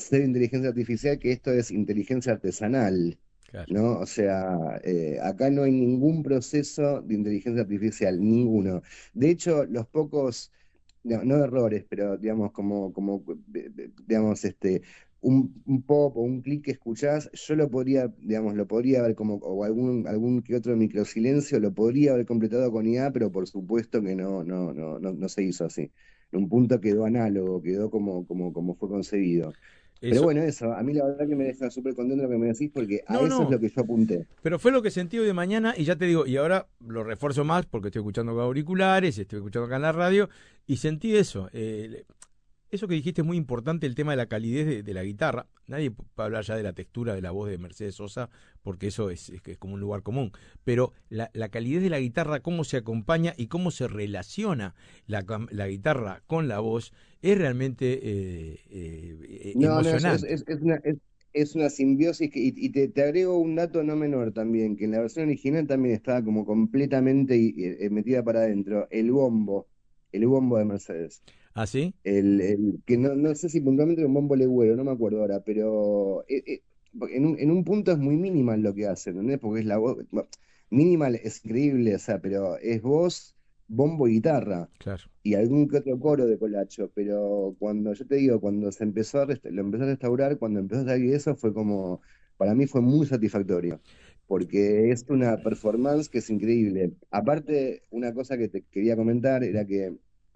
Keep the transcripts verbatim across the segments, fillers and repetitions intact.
ser inteligencia artificial que esto es inteligencia artesanal, Claro. ¿no? O sea, eh, acá no hay ningún proceso de inteligencia artificial, ninguno. De hecho, los pocos, no, no errores, pero digamos, como, como eh, eh, digamos, este, un, un pop o un clic que escuchás, yo lo podría, digamos, lo podría haber como, o algún, algún que otro microsilencio, lo podría haber completado con I A, pero por supuesto que no, no, no, no, no se hizo así. En un punto quedó análogo, quedó como, como, como fue concebido. Pero Eso, bueno, eso, a mí la verdad que me deja súper contento lo que me decís porque a no, eso es no, lo que yo apunté. pero fue lo que sentí hoy de mañana y ya te digo, y ahora lo refuerzo más porque estoy escuchando con auriculares, estoy escuchando acá en la radio y sentí eso. Eh, eso que dijiste es muy importante, el tema de la calidez de, de la guitarra. Nadie puede hablar ya de la textura de la voz de Mercedes Sosa, porque eso es, es, es como un lugar común. Pero la, la, calidez de la guitarra, cómo se acompaña y cómo se relaciona la, la guitarra con la voz, es realmente eh, eh, No, no, es, es, emocionante. es, es una, es, es una simbiosis que- y, y te, te agrego un dato no menor también, que en la versión original también estaba como completamente y- eh, metida para adentro, el bombo, el bombo de Mercedes. ¿Ah, sí? El, el- que no, no sé si puntualmente era un bombo legüero, no me acuerdo ahora, pero eh, eh, en un, en un punto es muy minimal lo que hacen, ¿entendés? Porque es la voz, bueno, minimal es increíble, o sea, pero es voz, bombo y guitarra, Claro. y algún que otro coro de colacho, pero cuando yo te digo, cuando se empezó a rest- lo empezó a restaurar, cuando empezó a salir eso, fue como, para mí fue muy satisfactorio, porque es una performance que es increíble. Aparte, una cosa que te quería comentar era que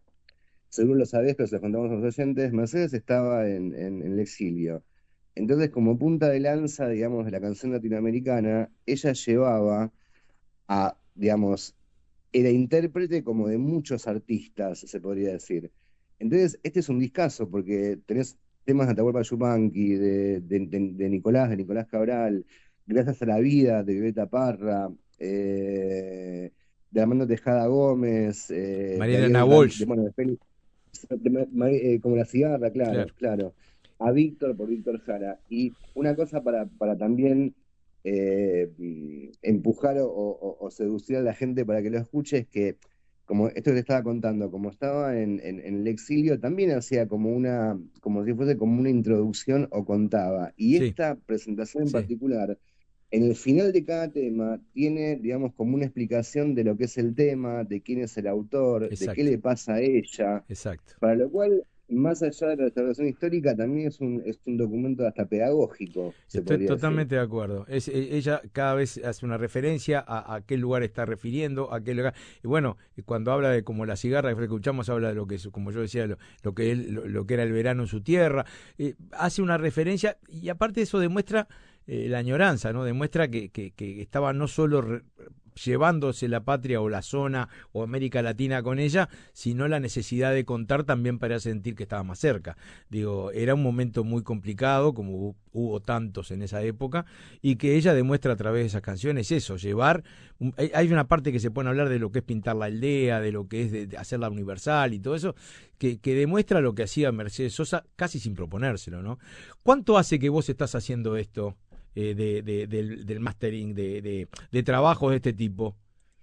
según lo sabés, pero se lo contamos a los oyentes, Mercedes estaba en, en- en el exilio. Entonces, como punta de lanza, digamos, de la canción latinoamericana, ella llevaba a, digamos, era intérprete como de muchos artistas, se podría decir. Entonces, este es un discazo, porque tenés temas de Atahualpa Yupanqui, de, de, de- de Nicolás, de Nicolás Cabral, Gracias a la Vida, de Violeta Parra, eh, de Armando Tejada Gómez, eh, de Mariana Ariel Ram- de, Walsh, bueno, de Félix de Ma- Ma- eh, como la cigarra, claro. claro, claro. A Víctor por Víctor Jara. Y una cosa para, para también eh, mm, empujar o, o- o seducir a la gente para que lo escuche es que, como esto que te estaba contando, como estaba en, en- en el exilio, también hacía como una, como si fuese como una introducción o contaba. Y Sí, esta presentación en sí, particular, en el final de cada tema, tiene, digamos, como una explicación de lo que es el tema, de quién es el autor, de qué exacto, le pasa a ella. exacto. Para lo cual, más allá de la restauración histórica, también es un, es un documento hasta pedagógico, se Estoy podría decir. totalmente de acuerdo. Es, e- ella cada vez hace una referencia a, a qué lugar está refiriendo, a qué lugar. Y bueno, y cuando habla de como la cigarra que escuchamos, habla de lo que es, como yo decía, lo, lo que él, lo, lo que era el verano en su tierra. Eh, hace una referencia y aparte eso demuestra eh, la añoranza, ¿no? Demuestra que, que, que estaba no solo re- llevándose la patria o la zona o América Latina con ella, sino la necesidad de contar también para sentir que estaba más cerca. Digo, era un momento muy complicado, como hu- hubo tantos en esa época, y que ella demuestra a través de esas canciones eso, llevar, un- hay hay una parte que se puede hablar de lo que es pintar la aldea, de lo que es de, de hacerla universal y todo eso, que, que demuestra lo que hacía Mercedes Sosa casi sin proponérselo, ¿no? ¿Cuánto hace que vos estás haciendo esto eh, de, de- del, del mastering, de, de, de trabajos de este tipo?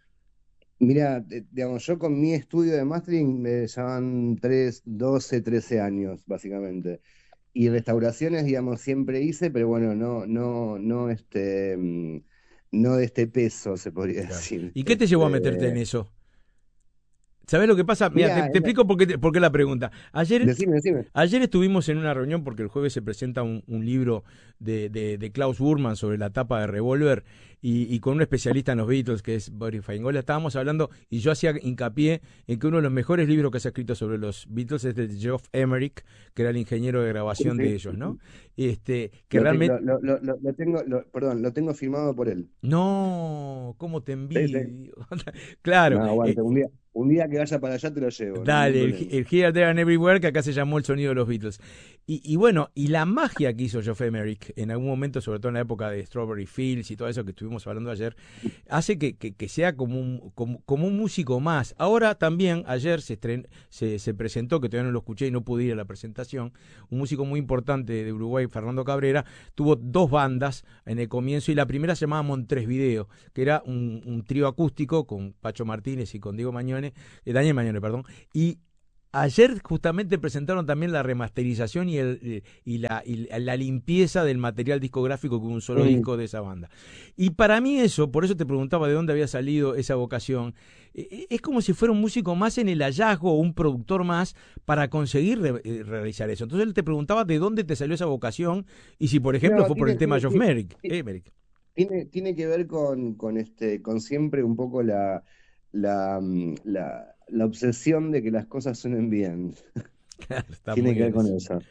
Mira, de- digamos, yo con mi estudio de mastering me llevan tres doce trece años, básicamente. Y restauraciones, digamos, siempre hice, pero bueno, no, no, no, este, mm, no de este peso, se podría Claro. decir. ¿Y qué te llevó a meterte en Este, eso? ¿Sabés lo que pasa? Mira, te, mira, te explico por qué, te- por qué la pregunta. Ayer decime, decime. Ayer estuvimos en una reunión porque el jueves se presenta un, un libro de, de, de Klaus Burman sobre la tapa de Revolver y, y con un especialista en los Beatles que es Boris Faingola estábamos hablando y yo hacía hincapié en que uno de los mejores libros que se ha escrito sobre los Beatles es de Geoff Emerick, que era el ingeniero de Sí, grabación de ellos, ¿no? sí. Este, que Lo, te- realmente... lo, lo, lo, lo- lo tengo, lo- perdón, lo tengo firmado por él. No, ¿cómo te Sí, sí. envidio? Claro, No, eh, aguante, un día, un día que vaya para allá te lo llevo, ningún dale, el, problema. el Here, There and Everywhere, que acá se llamó el sonido de los Beatles. Y, y bueno, y la magia que hizo Geoff Emerick en algún momento, sobre todo en la época de Strawberry Fields y todo eso que estuvimos hablando ayer, hace que, que, que sea como un, como, como un músico más. Ahora también, ayer se, estren, se, se presentó, que todavía no lo escuché y no pude ir a la presentación, un músico muy importante de Uruguay, Fernando Cabrera, tuvo dos bandas en el comienzo y la primera se llamaba Montres Video, que era un, un trío acústico con Pacho Martínez y con Diego Mañone, eh, Daniel Mañone, perdón, y Ayer justamente presentaron también la remasterización y, el, y, la, y la limpieza del material discográfico con un solo Mm. disco de esa banda. Y para mí eso, por eso te preguntaba de dónde había salido esa vocación, eh, es como si fuera un músico más en el hallazgo o un productor más para conseguir re, eh, realizar eso. Entonces él te preguntaba de dónde te salió esa vocación y si, por ejemplo, No, fue por el tiene, tema tiene, Geoff tiene, Merrick. Eh, Merrick. tiene, tiene que ver con, con, este, con siempre un poco la, la, mm, la, la obsesión de que las cosas suenen bien. Claro, está Tiene muy que ver bien con eso. eso.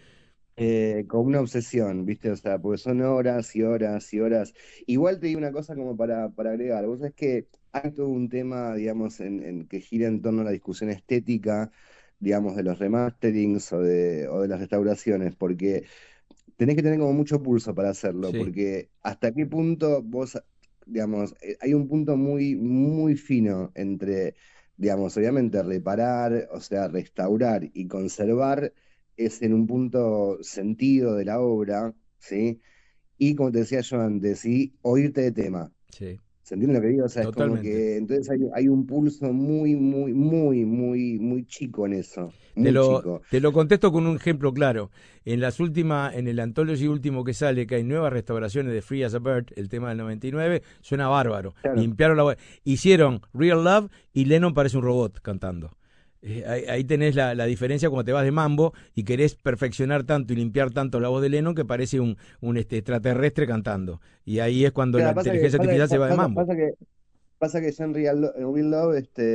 Eh, con una obsesión, ¿viste? O sea, porque son horas y horas y horas. Igual te digo una cosa como para, para agregar. Vos sabés que hay todo un tema, digamos, en, en que gira en torno a la discusión estética, digamos, de los remasterings o de, o de las restauraciones, porque tenés que tener como mucho pulso para hacerlo, Sí, porque hasta qué punto vos, digamos, eh, hay un punto muy, muy fino entre, digamos, obviamente reparar, o sea, restaurar y conservar es en un punto sentido de la obra, ¿sí? Y como te decía yo antes, ¿sí? Oírte de tema. sí, ¿Se entiende lo que digo? O sea, es como totalmente. que entonces hay, hay un pulso muy, muy, muy, muy, muy chico en eso, Te muy lo, chico. te lo contesto con un ejemplo claro. En las últimas, en el Anthology último que sale, que hay nuevas restauraciones de Free as a Bird, el tema del noventa y nueve, suena bárbaro. Claro. Limpiaron la voz. Hicieron Real Love y Lennon parece un robot cantando. Eh, ahí, ahí tenés la, la diferencia cuando te vas de mambo y querés perfeccionar tanto y limpiar tanto la voz de Lennon que parece un, un este, extraterrestre cantando. Y ahí es cuando la Claro, pasa que, inteligencia pasa que, artificial se va de pasa, mambo. pasa que Pasa que ya en Real, Lo- en Real Love,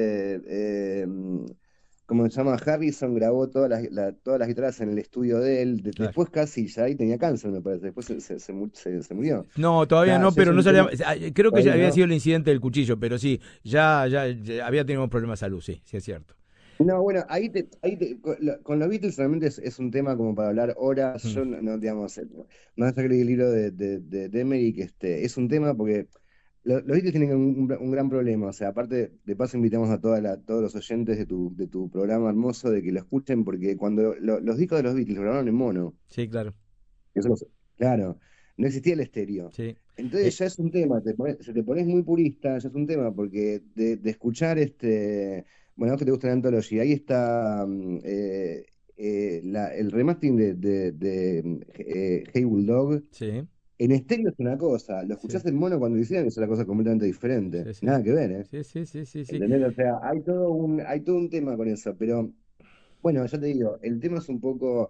este, eh, como se llama, Harrison grabó todas las, la- todas las guitarras en el estudio de él. De- Claro. después casi ya ahí tenía cáncer, me parece. Después se, se, se mu- se- se murió. No, todavía Ya, no, ya es pero no un sabía. tema. Creo que ya Todavía había no. sido el incidente del cuchillo, pero sí, ya, ya, ya había tenido problemas de salud, sí, sí es cierto. No, bueno, ahí te, ahí te- con, lo- con los Beatles realmente es, es un tema como para hablar horas. Mm, Yo no, no, digamos, eh, más allá que el libro de, de, de, de Emmerich, este, es un tema porque lo- los Beatles tienen un, un gran problema. O sea, aparte, de paso invitamos a toda la, todos los oyentes de tu, de tu programa hermoso de que lo escuchen, porque cuando lo- los discos de los Beatles lo grabaron en mono, sí, claro, eso lo sé. Claro, no existía el estéreo. sí. Eh, Entonces ya es un tema, te pones- si te pones muy purista, ya es un tema, porque de, de escuchar este, bueno, vos que te gusta la Anthology, ahí está mm, eh, eh, la- el remastering de, de, de, mm, eh, Hey Bulldog. sí, En estéreo es una cosa, lo sí, escuchás en mono cuando lo hicieron es una cosa completamente diferente. sí, sí, Nada que ver, ¿eh? sí, sí, sí, sí, sí. ¿Entendés? O sea, hay todo un, hay todo un tema con eso, pero bueno, ya te digo, el tema es un poco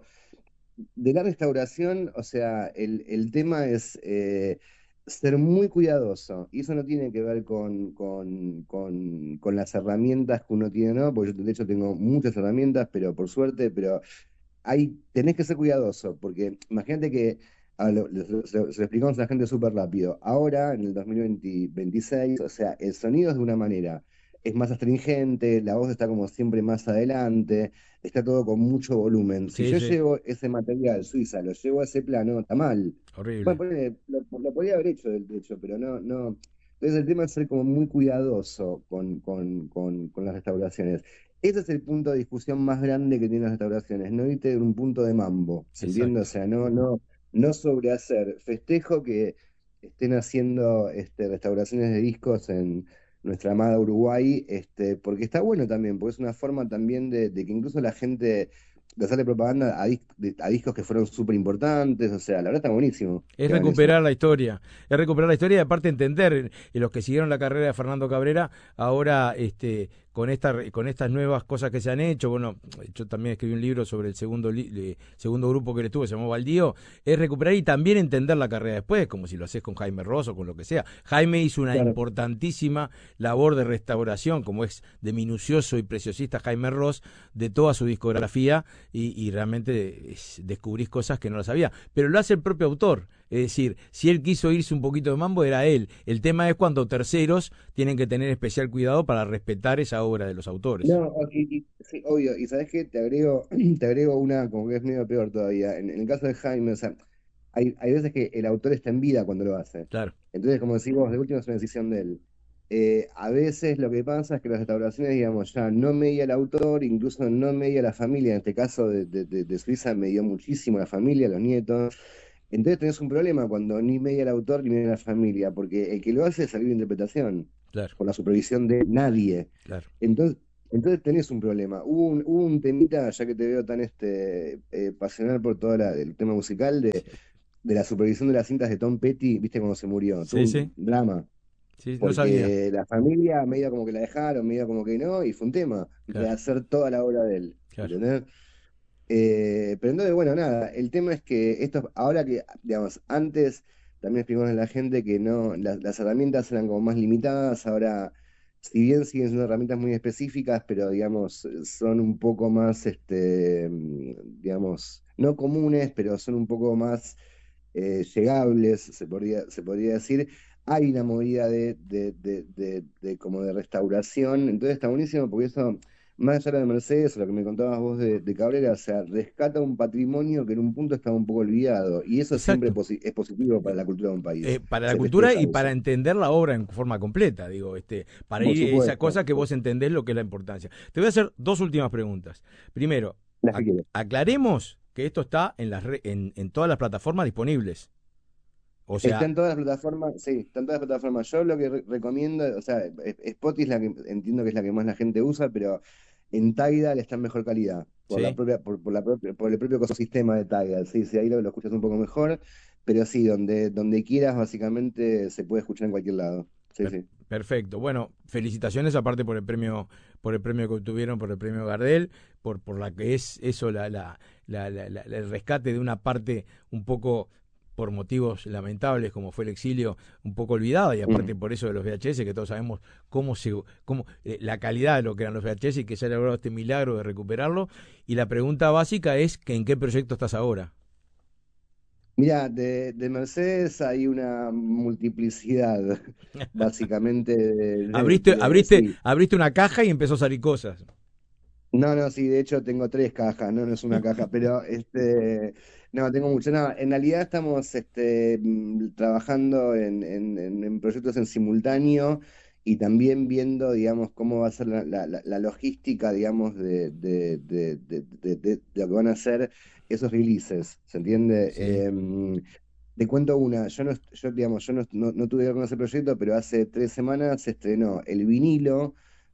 de la restauración, o sea, el, el tema es eh, ser muy cuidadoso. Y eso no tiene que ver con, con, con, con las herramientas que uno tiene, ¿no? Porque yo de hecho tengo muchas herramientas, pero por suerte, pero hay, tenés que ser cuidadoso, porque imagínate que, a lo- se, se- se lo explicamos a la gente súper rápido, ahora en el dos mil veinte veintiséis, o sea, el sonido es de una manera, es más astringente, la voz está como siempre más adelante, está todo con mucho volumen. Si Sí, yo sí, llevo ese material Suiza, lo llevo a ese plano, está mal. Bueno, horrible. ponele, lo, lo podría haber hecho, de de hecho, pero no, no. Entonces el tema es ser como muy cuidadoso con, con, con, con las restauraciones. Ese es el punto de discusión más grande que tienen las restauraciones, no irte en un punto de mambo, ¿se entiende? O Exacto. sea, no, no, no sobrehacer. Festejo que estén haciendo este, restauraciones de discos en nuestra amada Uruguay, este, porque está bueno también, porque es una forma también de, de que incluso la gente de hacerle propaganda a, dis- de- a discos que fueron súper importantes, o sea, la verdad está buenísimo Es que hagan eso. recuperar la historia, es recuperar la historia y aparte entender, y los que siguieron la carrera de Fernando Cabrera, ahora este, con, esta, con estas nuevas cosas que se han hecho, bueno, yo también escribí un libro sobre el segundo, li- eh, segundo grupo que él estuvo, se llamó Baldío, es recuperar y también entender la carrera después, como si lo haces con Jaime Ross o con lo que sea. Jaime hizo una Claro. importantísima labor de restauración, como es de minucioso y preciosista Jaime Ross, de toda su discografía y, y realmente es, descubrís cosas que no las sabía. Pero lo hace el propio autor. Es decir, si él quiso irse un poquito de mambo, era él. El tema es cuando terceros tienen que tener especial cuidado para respetar esa obra de los autores. No, y, y- sí, obvio, y sabes qué, te agrego, te agrego una como que es medio peor todavía. En, en el caso de Jaime, o sea, hay, hay veces que el autor está en vida cuando lo hace. Claro, Entonces, como decimos, de última es una decisión de él. Eh, a veces lo que pasa es que las restauraciones, digamos, ya no media el autor, incluso no media la familia. En este caso de, de, de, de Suiza me dio muchísimo la familia, los nietos. Entonces tenés un problema cuando ni media el autor ni media la familia, porque el que lo hace es salir de interpretación, claro, por la supervisión de nadie. claro. Entonces, Entonces tenés un problema. Hubo un, hubo un temita, ya que te veo tan este, eh, pasional por todo la- el tema musical, de, Sí, de la supervisión de las cintas de Tom Petty, viste cómo se murió. Tuvo sí, sí, un drama, sí, no sabía. porque la familia medio como que la dejaron, medio como que no, y fue un tema, Claro, rehacer toda la obra de él. claro. ¿Entendés? Eh, pero entonces, bueno, nada, el tema es que esto, ahora que, digamos, antes también explicamos a la gente que no, las, las herramientas eran como más limitadas, ahora, si bien siguen siendo herramientas muy específicas, pero digamos, son un poco más, este, mm, digamos, no comunes, pero son un poco más eh, llegables, se podría, se podría decir. Hay una movida de, de, de, de, de como de restauración, entonces está buenísimo porque eso más allá de Mercedes, o lo que me contabas vos de, de Cabrera, o sea, rescata un patrimonio que en un punto estaba un poco olvidado. Y eso siempre Exacto. posi- es positivo para la cultura de un Eh, país. para la Se cultura festeja y para eso. entender la obra en forma completa, digo, este, para Por ir esa supuesto, cosa que por- vos entendés lo que es la importancia. Te voy a hacer dos últimas preguntas. Primero, las que ac- quiero. aclaremos que esto está en las re- en, en todas las plataformas disponibles. O Está sea, en todas las plataformas, sí, está en todas las plataformas. Yo lo que re- recomiendo, o sea, e- Spotify es la que entiendo que es la que más la gente usa, pero en Tidal está en mejor calidad, por la sí, propia, por, por la propia, por el propio ecosistema de Tidal. Sí, sí, ahí lo, lo escuchas un poco mejor, pero sí, donde, donde quieras, básicamente se puede escuchar en cualquier lado. Sí, per- sí. perfecto. Bueno, felicitaciones aparte por el premio, por el premio que obtuvieron, por el premio Gardel, por, por la que es eso, la, la, la, la- la- el rescate de una parte un poco por motivos lamentables como fue el exilio, un poco olvidada, y Mm. aparte por eso de los V H S, que todos sabemos cómo se, cómo, eh, la calidad de lo que eran los V H S y que se ha logrado este milagro de recuperarlo. Y la pregunta básica es que en qué proyecto estás ahora. Mira, de, de Mercedes hay una multiplicidad, básicamente, de, de- Abriste, de- abriste, sí. abriste una caja y empezó a salir cosas. No, no, sí, de hecho tengo tres cajas, no, no es una caja, pero este, no, tengo mucho. No, en realidad estamos este, mm, trabajando en, en- en- en proyectos en simultáneo y también viendo, digamos, cómo va a ser la, la- la- la logística, digamos, de, de, de- de- de- de- de lo que van a ser esos releases, ¿se entiende? Sí, Em, te cuento una, yo no, yo, digamos, yo no, no, no tuve que ver con ese proyecto, pero hace tres semanas se estrenó el vinilo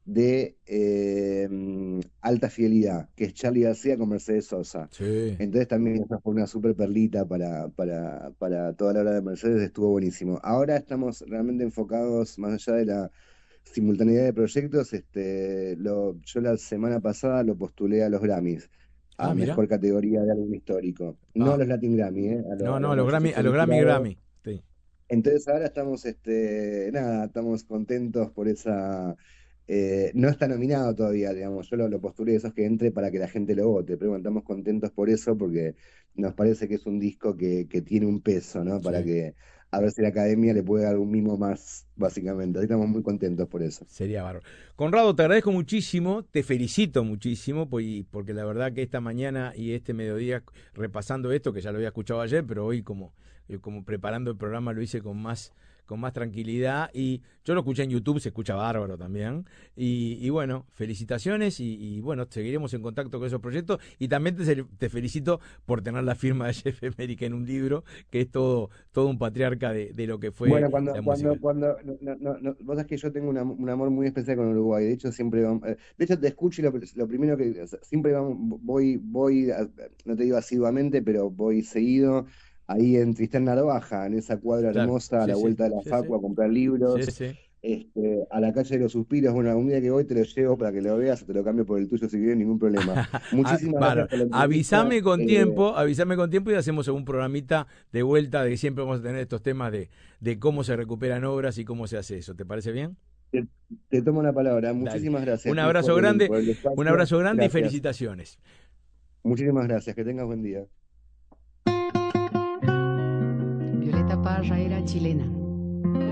de eh, Alta Fidelidad, que es Charly García con Mercedes Sosa. sí. Entonces también esa fue una super perlita para, para, para toda la hora de Mercedes, estuvo buenísimo. Ahora estamos realmente enfocados, más allá de la simultaneidad de proyectos, este, lo, yo la semana pasada lo postulé a los Grammys, Ah, a mira. mejor categoría de álbum histórico. No a Ah, los Latin Grammy, eh, a, lo- no, a no, los a los Grammys. Yo Grammy, a fui los el Grammy, jurado. Grammy. Sí. Entonces ahora estamos, este, nada, estamos contentos por esa. Eh, no está nominado todavía, digamos, yo lo, lo postulé, esos que entre para que la gente lo vote, pero bueno, estamos contentos por eso porque nos parece que es un disco que, que tiene un peso, ¿no? Para Sí, que a ver si la academia le puede dar un mimo más, básicamente. Así estamos muy contentos por eso. sería bárbaro. Conrado, te agradezco muchísimo, te felicito muchísimo, pues, porque la verdad que esta mañana y este mediodía repasando esto, que ya lo había escuchado ayer, pero hoy como, eh, como preparando el programa lo hice con más, con más tranquilidad y yo lo escuché en YouTube, se escucha bárbaro también. Y, y bueno, felicitaciones y, y bueno, seguiremos en contacto con esos proyectos y también te, te felicito por tener la firma de Jeff Emerick en un libro, que es todo, todo un patriarca de, de lo que fue Bueno, cuando, la cuando, música. cuando, no, no, no, no, vos sabés que yo tengo una- un amor muy especial con Uruguay. De hecho, siempre vamos- eh, de hecho te escucho y lo, lo primero que, o sea, siempre vamos, voy, voy, a- no te digo asiduamente, pero voy seguido ahí en Tristán Narvaja, en esa cuadra Claro, hermosa a sí, la sí, vuelta de la sí, sí, Facu a comprar sí, libros, sí. este, a la calle de los Suspiros. Bueno, algún día que voy te lo llevo para que lo veas o te lo cambio por el tuyo si quieres, ningún problema. Ah, Muchísimas gracias bárbaro. por la entrevista. Avísame con eh, tiempo, avísame con tiempo y hacemos un programita de vuelta de que siempre vamos a tener estos temas de, de cómo se recuperan obras y cómo se hace eso. ¿Te parece bien? te, te tomo la palabra. Dale. Muchísimas Un gracias eh, abrazo por el, grande, por el un espacio. abrazo grande y Gracias. felicitaciones. Muchísimas gracias, que tengas buen día. Violeta Parra era chilena.